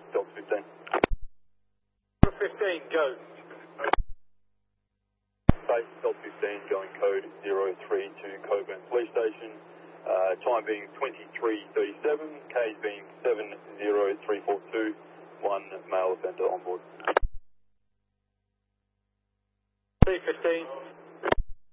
Delta 15. 15, go. Base Delta 15 going code 03 to Coburn Police Station. Time being 23:37, K's being 70342, one male offender on board. 315.